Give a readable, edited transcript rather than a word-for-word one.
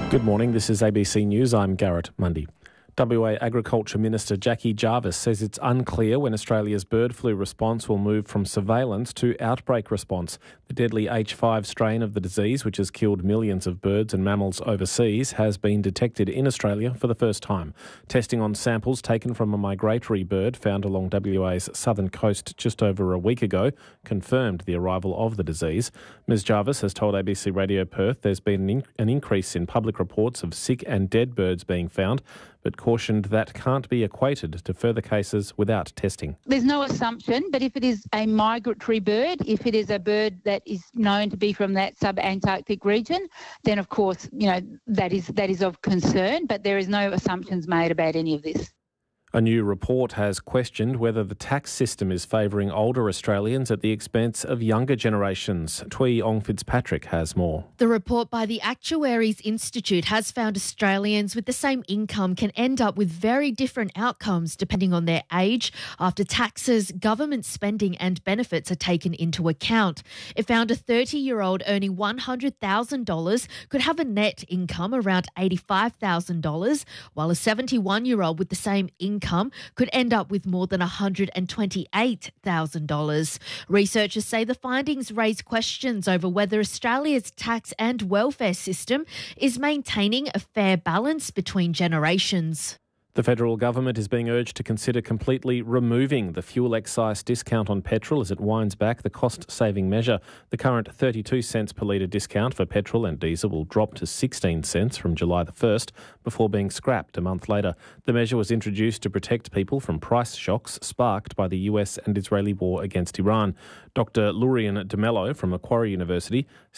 Good morning, this is ABC News. I'm Garrett Mundy. WA Agriculture Minister Jackie Jarvis says it's unclear when Australia's bird flu response will move from surveillance to outbreak response. The deadly H5 strain of the disease, which has killed millions of birds and mammals overseas, has been detected in Australia for the first time. Testing on samples taken from a migratory bird found along WA's southern coast just over a week ago confirmed the arrival of the disease. Ms Jarvis has told ABC Radio Perth there's been an increase in public reports of sick and dead birds being found, but cautioned that can't be equated to further cases without testing. There's no assumption, but if it is a migratory bird, if it is a bird that is known to be from that sub-Antarctic region, then of course, that is of concern, but there is no assumptions made about any of this. A new report has questioned whether the tax system is favouring older Australians at the expense of younger generations. Twee Ong Fitzpatrick has more. The report by the Actuaries Institute has found Australians with the same income can end up with very different outcomes depending on their age after taxes, government spending and benefits are taken into account. It found a 30-year-old earning $100,000 could have a net income around $85,000, while a 71-year-old with the same income could end up with more than $128,000. Researchers say the findings raise questions over whether Australia's tax and welfare system is maintaining a fair balance between generations. The federal government is being urged to consider completely removing the fuel excise discount on petrol as it winds back the cost-saving measure. The current 32 cents per litre discount for petrol and diesel will drop to 16 cents from July the 1st before being scrapped a month later. The measure was introduced to protect people from price shocks sparked by the US and Israeli war against Iran. Dr. Lurian de Mello from Macquarie University